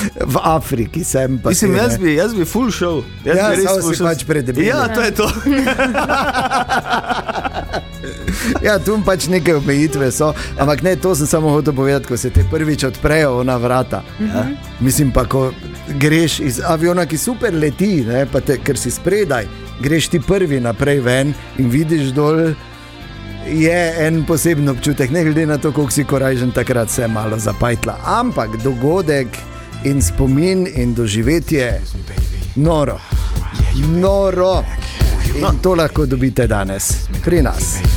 V Afriki sem pa. Mislim, jaz bi full show. Si pač predebil. Ja, to je to. Ja, tu pač neke omejitve so, ampak ne, to sem samo hotel povedati, ko se te prvič odprejo na vrata. Mislim pa, ko greš iz aviona, ki super leti, ne, pa ker si spredaj, greš ti prvi naprej ven in vidiš dol, je en poseben občutek, ne glede na to, koliko si korajžen, takrat se malo zapajtla. Ampak dogodek in spomin in doživetje noro. In to lahko dobite danes pri nas.